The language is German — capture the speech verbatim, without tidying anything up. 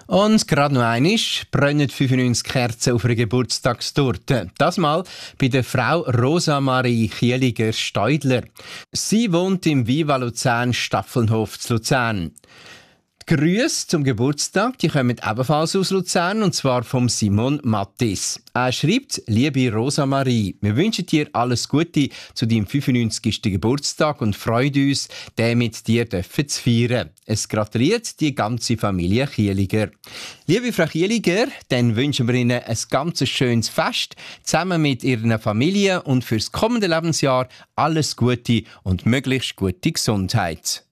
Und gerade noch einmal brennen fünfundneunzig Kerzen auf einer Geburtstagstorte. Das mal bei der Frau Rosa Marie Kieliger-Steudler. Sie wohnt im Viva Luzern Staffelnhof zu Luzern. Die Grüße zum Geburtstag die kommen ebenfalls aus Luzern, und zwar vom Simon Mattis. Er schreibt: Liebe Rosa Marie, wir wünschen dir alles Gute zu deinem fünfundneunzigsten Geburtstag und freuen uns, den mit dir zu feiern. Es gratuliert die ganze Familie Kieliger. Liebe Frau Kieliger, dann wünschen wir Ihnen ein ganz schönes Fest zusammen mit Ihrer Familie und fürs kommende Lebensjahr alles Gute und möglichst gute Gesundheit.